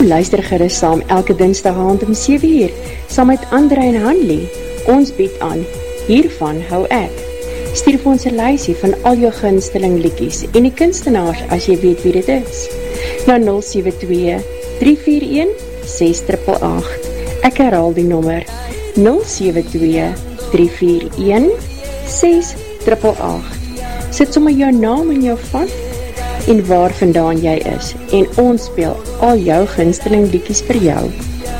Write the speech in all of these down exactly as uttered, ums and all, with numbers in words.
luister gerus saam elke dinsdag aand om sewe uur, saam met Andre en Hanlie. Ons bied aan, hiervan hou ek. Stuur vir ons 'n lysie van al jou gunsteling liedjies en die kunstenaars as jy weet wie dit is. Na nul sewe twee, drie vier een, ses agt agt. Ek herhaal die nommer nul sewe twee, drie vier een, ses agt agt. Sit sommer jou naam en jou van en waar vandaan jy is en ons speel al jou gunsteling liedjies vir jou.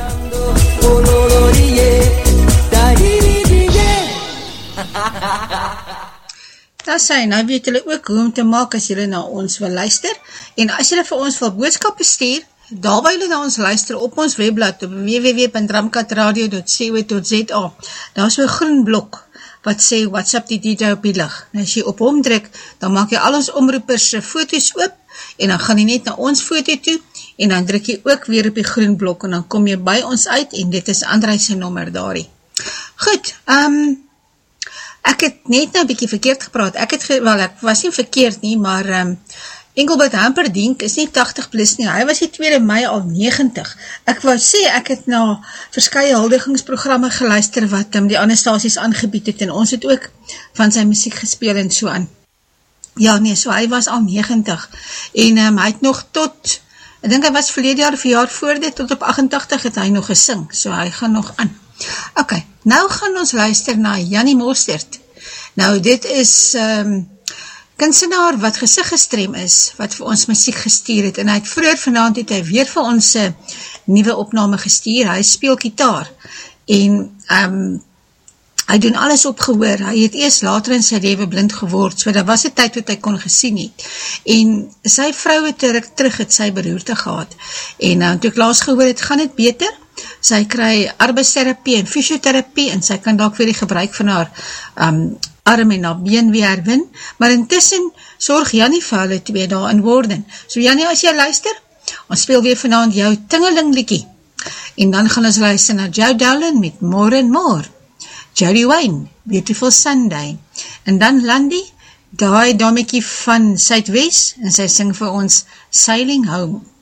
Dat sy, nou weet julle ook hoe om te maak as julle na ons wil luister en as julle vir ons wil boodskappe stuur, daar waar julle na ons luister op ons webblad op w w w punt ramkatradio punt co punt za, daar is so 'n groen blok wat sê WhatsApp die D J op die lig. En as jy op hom druk, dan maak jy al ons omroepers se foto's oop en dan gaan jy net na ons foto toe en dan druk jy ook weer op die groen blok en dan kom jy by ons uit en dit is Andrei se nommer daarie. Goed, ehm um, ek het net nou 'n bietjie verkeerd gepraat. Ek het ge, wel ek was nie verkeerd nie, maar ehm um, Engelbert Humperdinck is nie tagtig plus nie, hy was die tweede Mei al negentig. Ek wou sê, ek het na verskeie huldigingsprogramme geluister wat um, die ander stasies aangebied het en ons het ook van sy musiek gespeel en so aan. Ja nee, so hy was al negentig en um, hy het nog tot, ek dink hy was verlede jaar of jaar voor dit, tot op agentagtig het hy nog gesing, so hy gaan nog aan. Ok, nou gaan ons luister na Jannie Mostert. Nou dit is Um, kunstenaar wat gesig gestrem is, wat vir ons musiek gestuur het, en hy het vroeër vanaand het hy weer vir ons uh, nuwe opname gestuur, hy speel gitaar, en um, hy doen alles op gehoor, hy het eers later in sy lewe blind geword, so dat was die tyd wat hy kon gesien het, en sy vrou het terug het sy beroerte gehad, en uh, toe ek laas gehoor het, gaan het beter, sy kry arbeidstherapie en fysiotherapie, en sy kan dalk weer die gebruik van haar um, arm en haar been weer herwin, maar intussen sorg Jannie vir hulle twee daar in Worden. So Jannie, as jy luister, ons speel weer vanaand jou tingeling liedjie, en dan gaan ons luister na Joe Dowling met More and More, Jody Wayne, Beautiful Sunday, en dan Landy, daai dametjie van Suidwes, en sy sing vir ons Sailing Home.